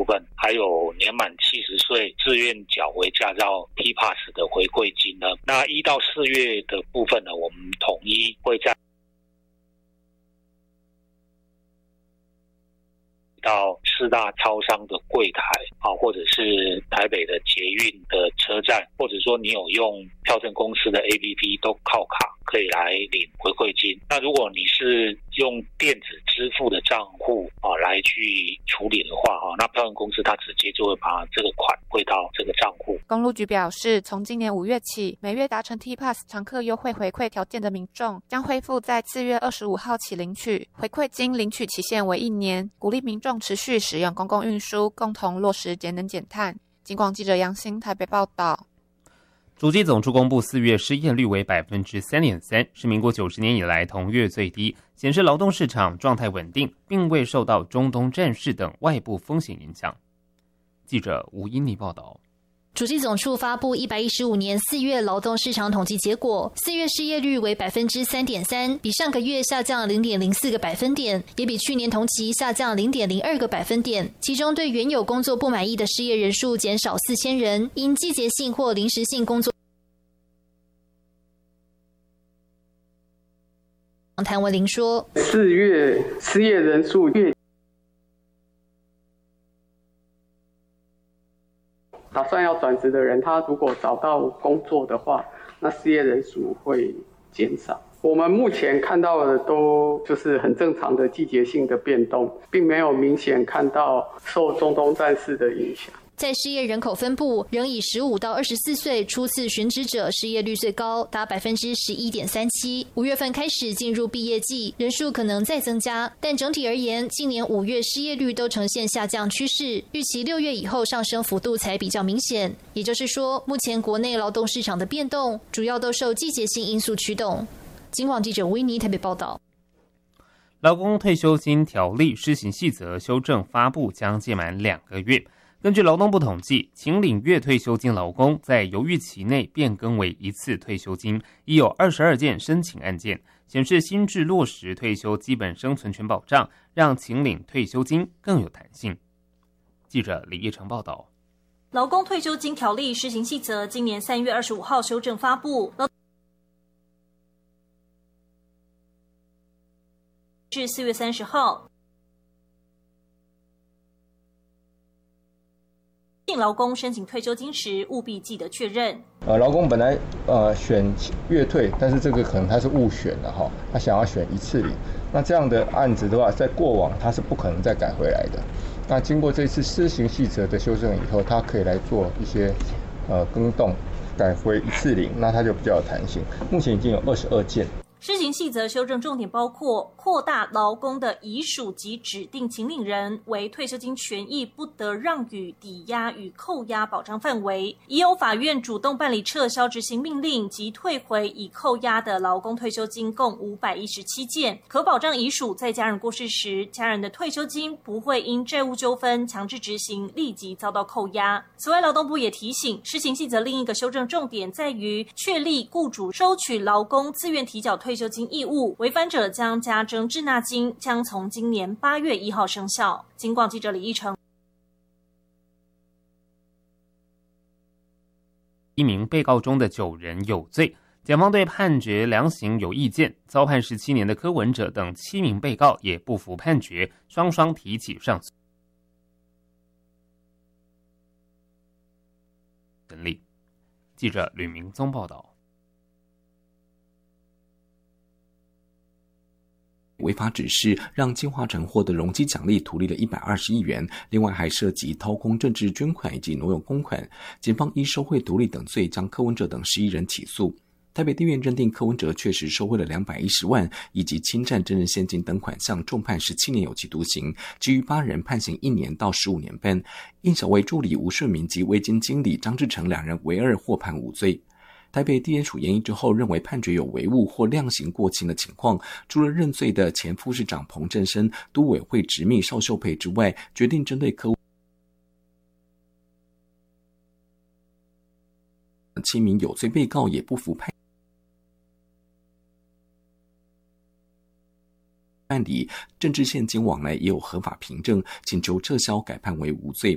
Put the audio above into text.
分，还有年满70岁自愿缴回驾照 T-Pass 的回馈金呢。那1到4月的部分呢，我们统一会在到4大超商的柜台或者是台北的捷运的车站，或者说你有用票证公司的 APP 都靠卡可以来领回馈金。那如果你是用电子支付的账户来去处理的话那票证公司它直接就会把这个款汇到这个账户。 公路局表示，从今年5月起，每月达成 T-Pass 常客优惠回馈条件的民众将恢复在4月25号起领取回馈金，领取期限为1年，鼓励民众持续使用公共运输，共同落实节能减碳。警广记者杨欣台北报道。 主计总处公布4月失业率为 3.3%， 是民国90年以来同月最低，显示劳动市场状态稳定，并未受到中东战事等外部风险影响。记者吴英妮报道。 主计总处发布115年4月劳动市场统计结果，4月失业率为 3.3%， 比上个月下降 0.04 个百分点，也比去年同期下降 0.02 个百分点。其中对原有工作不满意的失业人数减少4000人，因季节性或临时性工作。谭文玲说 ，4月失业人数越打算要转职的人，他如果找到工作的话，那失业人数会减少。我们目前看到的都就是很正常的季节性的变动，并没有明显看到受中东战事的影响。 在失业人口分布，仍以15到24岁初次寻职者失业率最高，达 11.37%。5月份开始进入毕业季，人数可能再增加，但整体而言，今年5月失业率都呈现下降趋势，预期6月以后上升幅度才比较明显。也就是说，目前国内劳动市场的变动，主要都受季节性因素驱动。警广记者维尼台北报道。 劳工退休金条例施行细则修正发布将届满2个月。根据劳动部统计，请领月退休金劳工在犹豫期内变更为一次退休金，已有22件申请案件，显示新制落实退休基本生存权保障，让请领退休金更有弹性。记者李义成报道。 劳工退休金条例施行细则今年3月25号修正发布，至4月30号。劳工申请退休金时，务必记得确认。 劳工本来选月退，但是这个可能他是误选了哈，他想要选一次领。那这样的案子的话，在过往他是不可能再改回来的。那经过这次施行细则的修正以后，他可以来做一些更动，改回一次领，那他就比较有弹性。目前已经有22件。 施行细则修正重点包括扩大劳工的遗属及指定请领人为退休金权益不得让与、抵押与扣押保障范围，已有法院主动办理撤销执行命令及退回已扣押的劳工退休金共517件，可保障遗属在家人过世时，家人的退休金不会因债务纠纷强制执行立即遭到扣押。此外，劳动部也提醒，施行细则另一个修正重点在于确立雇主收取劳工自愿提缴退休金义务，违反者将加征滞纳金，将从今年8月1号生效。警广记者李义成。 1名被告中的9人有罪，检方对判决量刑有意见，遭判17年的柯文哲等7名被告也不服判决，双双提起上诉。记者吕明宗报道。 违法指示让金华城获得容积奖励图利了120亿元，另外还涉及掏空政治捐款以及挪用公款。检方依受贿图利等罪将柯文哲等11人起诉。台北地院认定柯文哲确实收贿了210万，以及侵占真人现金等款项，重判17年有期徒刑，其余8人判刑1年到15年半。应小薇助理吴顺明及微金经理张志成2人唯二获判无罪。台北地检署研议之后认为判决有违误或量刑过轻的情况，除了认罪的前副市长彭振生、都委会执秘邵秀佩之外，决定针对柯7名有罪被告也不服判理，政治现金往来也有合法凭证，请求撤销改判为无罪。